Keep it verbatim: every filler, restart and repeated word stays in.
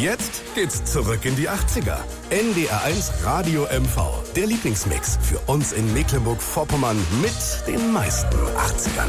jetzt geht's zurück in die achtziger. N D R eins Radio M V. Der Lieblingsmix für uns in Mecklenburg-Vorpommern mit den meisten achtzigern.